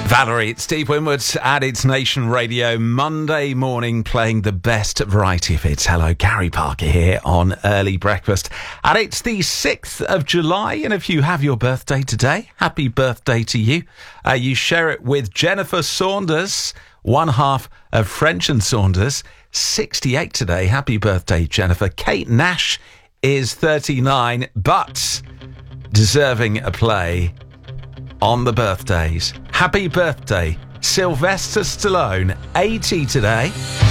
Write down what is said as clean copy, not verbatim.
Valerie, it's Steve Winwood at It's Nation Radio, Monday morning, playing the best variety of hits. Hello, Gary Parker here on Early Breakfast. And it's the 6th of July, and if you have your birthday today, happy birthday to you. You share it with Jennifer Saunders, one half of French and Saunders, 68 today. Happy birthday, Jennifer. Kate Nash is 39, but deserving a play on the birthdays. Happy birthday, Sylvester Stallone, 80 today.